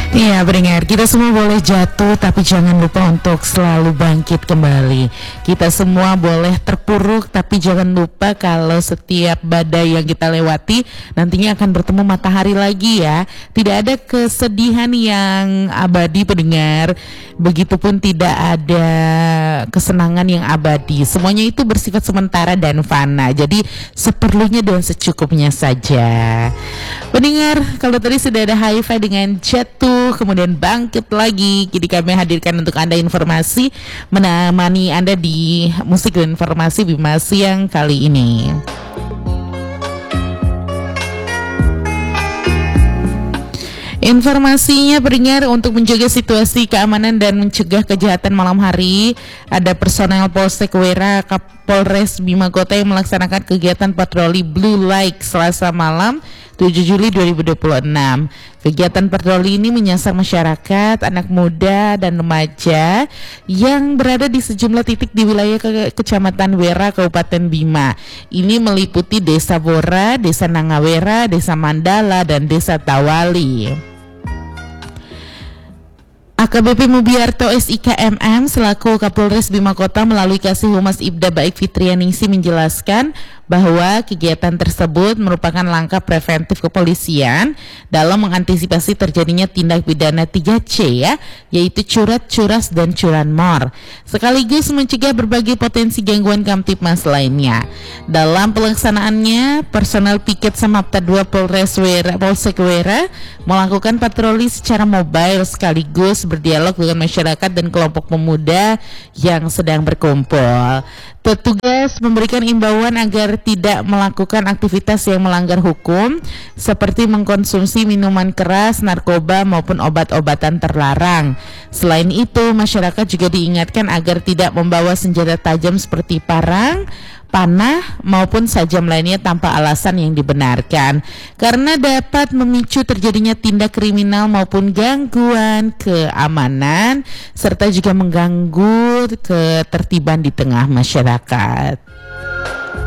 Iya, pendengar, kita semua boleh jatuh tapi jangan lupa untuk selalu bangkit kembali. Kita semua boleh terpuruk tapi jangan lupa kalau setiap badai yang kita lewati nantinya akan bertemu matahari lagi ya. Tidak ada kesedihan yang abadi, pendengar. Begitupun tidak ada kesenangan yang abadi. Semuanya itu bersifat sementara dan fana. Jadi seperlunya dan secukupnya saja. Pendengar, kalau tadi sudah ada hi-fi dengan jatuh, kemudian bangkit lagi, kini kami hadirkan untuk Anda informasi, menemani Anda di musik dan informasi Bima Siang kali ini. Informasinya, pendengar, untuk menjaga situasi keamanan dan mencegah kejahatan malam hari, ada personel Polsek Wera Kapolres Bima Kota yang melaksanakan kegiatan patroli Blue Light Selasa malam 7 Juli 2026. Kegiatan patroli ini menyasar masyarakat, anak muda dan remaja yang berada di sejumlah titik di wilayah Kecamatan Wera, Kabupaten Bima. Ini meliputi Desa Bora, Desa Nangawera, Desa Mandala, dan Desa Tawali. AKBP Mubiarto SIKMM selaku Kapolres Bima Kota melalui Kasih Humas Ibda Baik Fitrianingsi menjelaskan bahwa kegiatan tersebut merupakan langkah preventif kepolisian dalam mengantisipasi terjadinya tindak pidana 3C ya, yaitu curat, curas, dan curanmor, sekaligus mencegah berbagai potensi gangguan Kamtipmas lainnya. Dalam pelaksanaannya, personel piket Samapta 2 Polsek Wera melakukan patroli secara mobile sekaligus berdialog dengan masyarakat dan kelompok pemuda yang sedang berkumpul. Petugas memberikan imbauan agar tidak melakukan aktivitas yang melanggar hukum seperti mengkonsumsi minuman keras, narkoba maupun obat-obatan terlarang. Selain itu, masyarakat juga diingatkan agar tidak membawa senjata tajam seperti parang, panah maupun sajam lainnya tanpa alasan yang dibenarkan, karena dapat memicu terjadinya tindak kriminal maupun gangguan keamanan serta juga mengganggu ketertiban di tengah masyarakat.